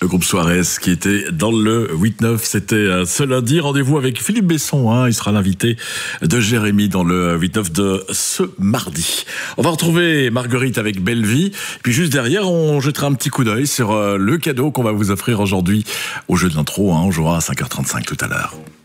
le groupe Suarez qui était dans le 8-9. C'était ce lundi. Rendez-vous avec Philippe Besson. Il sera l'invité de Jérémy dans le 8-9 de ce mardi. On va retrouver Marguerite avec Belle Vie. Puis juste derrière, on jettera un petit coup d'œil sur le cadeau qu'on va vous offrir aujourd'hui au jeu de l'intro. On jouera à 5h35 tout à l'heure.